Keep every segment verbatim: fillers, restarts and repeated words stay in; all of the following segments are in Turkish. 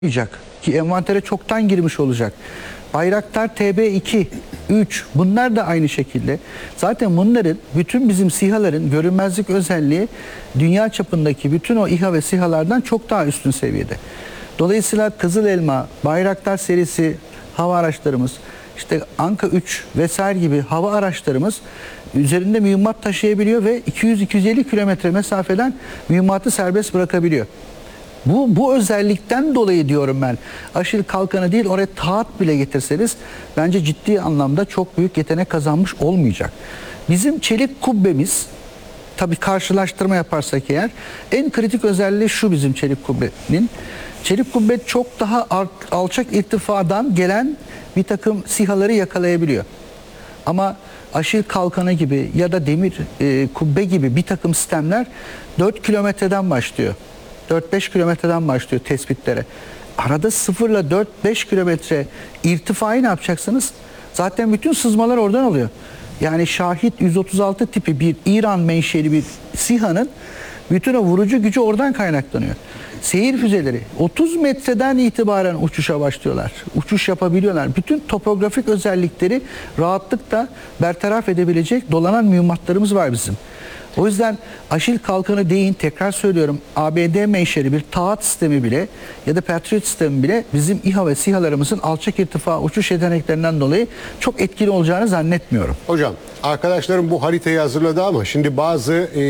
olmayacak ki envantere çoktan girmiş olacak. Bayraktar T B iki, üç bunlar da aynı şekilde. Zaten bunların bütün bizim SİHA'ların görünmezlik özelliği dünya çapındaki bütün o İHA ve SİHA'lardan çok daha üstün seviyede. Dolayısıyla Kızıl Elma, Bayraktar serisi hava araçlarımız, işte Anka üç vesaire gibi hava araçlarımız üzerinde mühimmat taşıyabiliyor ve iki yüz iki yüz elli kilometre mesafeden mühimmatı serbest bırakabiliyor. Bu, bu özellikten dolayı diyorum ben. Aşil kalkanı değil, oraya taat bile getirseniz bence ciddi anlamda çok büyük yetenek kazanmış olmayacak. Bizim çelik kubbemiz, tabii karşılaştırma yaparsak eğer, en kritik özelliği şu bizim çelik kubbenin. Çelik kubbe çok daha alçak irtifadan gelen bir takım SİHA'ları yakalayabiliyor. Ama aşil kalkanı gibi ya da demir e, kubbe gibi bir takım sistemler dört kilometreden başlıyor. dört beş kilometreden başlıyor tespitlere. Arada sıfırla dört beş kilometre irtifayı ne yapacaksınız? Zaten bütün sızmalar oradan oluyor. Yani Şahit yüz otuz altı tipi bir İran menşeli bir SİHA'nın bütün o vurucu gücü oradan kaynaklanıyor. Seyir füzeleri otuz metreden itibaren uçuşa başlıyorlar. Uçuş yapabiliyorlar. Bütün topografik özellikleri rahatlıkla bertaraf edebilecek dolanan mühimmatlarımız var bizim. O yüzden aşil kalkanı deyin, tekrar söylüyorum, A B D menşeli bir taat sistemi bile ya da Patriot sistemi bile bizim İHA ve SİHA'larımızın alçak irtifa uçuş yeteneklerinden dolayı çok etkili olacağını zannetmiyorum. Hocam, arkadaşlarım bu haritayı hazırladı ama şimdi bazı e,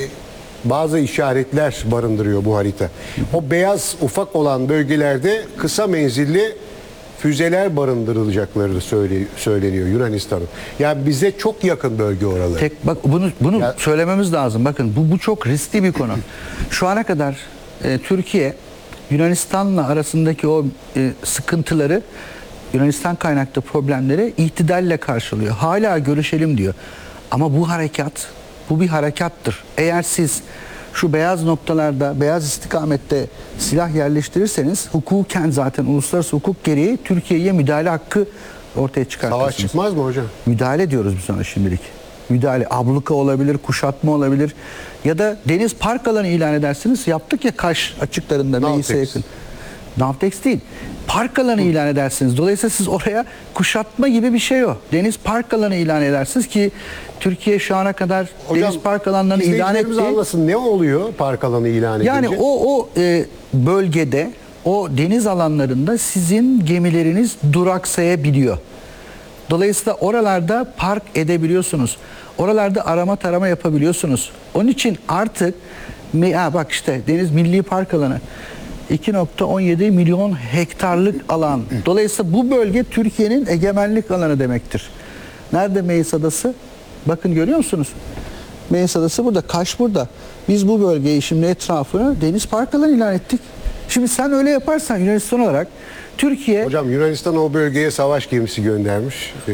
bazı işaretler barındırıyor bu harita. O beyaz ufak olan bölgelerde kısa menzilli füzeler barındırılacakları söyleniyor Yunanistan'ın. Yani bize çok yakın bölge oraları. Tek, bak bunu bunu ya, söylememiz lazım. Bakın bu bu çok riskli bir konu. Şu ana kadar e, Türkiye Yunanistan'la arasındaki o e, sıkıntıları, Yunanistan kaynaklı problemleri itidalle karşılıyor. Hala görüşelim diyor. Ama bu harekat, bu bir harekattır. Eğer siz şu beyaz noktalarda, beyaz istikamette silah yerleştirirseniz hukuken zaten uluslararası hukuk gereği Türkiye'ye müdahale hakkı ortaya çıkartırsınız. Savaş çıkmaz mı hocam? Müdahale diyoruz biz ona şimdilik. Müdahale, abluka olabilir, kuşatma olabilir ya da deniz park alanı ilan edersiniz. Yaptık ya Kaş açıklarında meclise yakın. Navtex değil. Park alanı Hı. ilan edersiniz. Dolayısıyla siz oraya kuşatma gibi bir şey o. Deniz park alanı ilan edersiniz ki Türkiye şu ana kadar Hocam, deniz park alanlarını ilan etti. Anlasın, ne oluyor park alanı ilan edince? Yani o, o e, bölgede, o deniz alanlarında sizin gemileriniz duraksayabiliyor. Dolayısıyla oralarda park edebiliyorsunuz. Oralarda arama tarama yapabiliyorsunuz. Onun için artık ha bak işte Deniz Milli Park Alanı iki nokta on yedi milyon hektarlık alan. Dolayısıyla bu bölge Türkiye'nin egemenlik alanı demektir. Nerede Meis Adası? Bakın görüyor musunuz? Meis Adası burada, Kaş burada. Biz bu bölgeyi şimdi etrafını deniz park alanı ilan ettik. Şimdi sen öyle yaparsan Yunanistan olarak Türkiye... Hocam Yunanistan o bölgeye savaş gemisi göndermiş. Ee,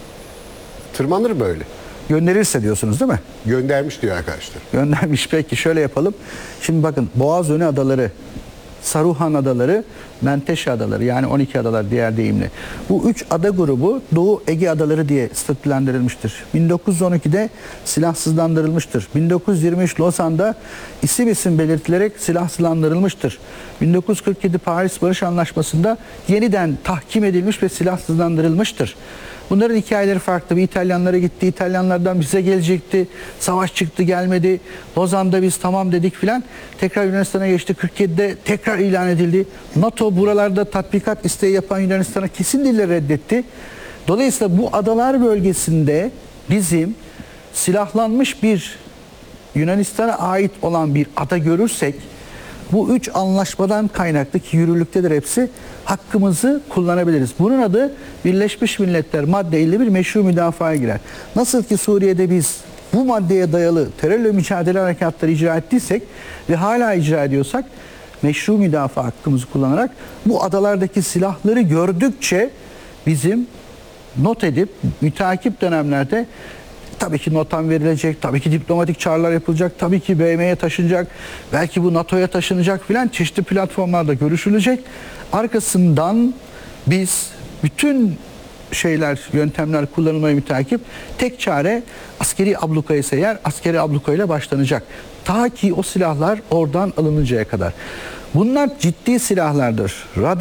tırmanır böyle. Gönderirse diyorsunuz değil mi? Göndermiş diyor arkadaşlar. Göndermiş, peki şöyle yapalım. Şimdi bakın Boğazönü adaları, Saruhan adaları, Menteşe adaları, yani on iki adalar diğer deyimle. Bu üç ada grubu Doğu Ege adaları diye statülendirilmiştir. bin dokuz yüz on ikide silahsızlandırılmıştır. bin dokuz yüz yirmi üç Lozan'da isim isim belirtilerek silahsızlandırılmıştır. bin dokuz yüz kırk yedi Paris Barış Anlaşması'nda yeniden tahkim edilmiş ve silahsızlandırılmıştır. Bunların hikayeleri farklı. Bir İtalyanlara gitti, İtalyanlardan bize gelecekti. Savaş çıktı, gelmedi. Lozan'da biz tamam dedik filan. Tekrar Yunanistan'a geçti. kırk yedide tekrar ilan edildi. NATO buralarda tatbikat isteği yapan Yunanistan'a kesin dille reddetti. Dolayısıyla bu adalar bölgesinde bizim silahlanmış bir Yunanistan'a ait olan bir ada görürsek, bu üç anlaşmadan kaynaklı ki yürürlüktedir hepsi, hakkımızı kullanabiliriz. Bunun adı Birleşmiş Milletler madde elli bir meşru müdafaya girer. Nasıl ki Suriye'de biz bu maddeye dayalı terörle mücadele harekatları icra ettiysek ve hala icra ediyorsak, meşru müdafaa hakkımızı kullanarak bu adalardaki silahları gördükçe bizim not edip müteakip dönemlerde tabii ki notam verilecek, tabii ki diplomatik çağrılar yapılacak, tabii ki B M'ye taşınacak, belki bu NATO'ya taşınacak filan, çeşitli platformlarda görüşülecek. Arkasından biz bütün şeyler, yöntemler kullanılmayı müteakip, tek çare askeri abluka ise eğer askeri abluka ile başlanacak. Ta ki o silahlar oradan alınıncaya kadar. Bunlar ciddi silahlardır. Radar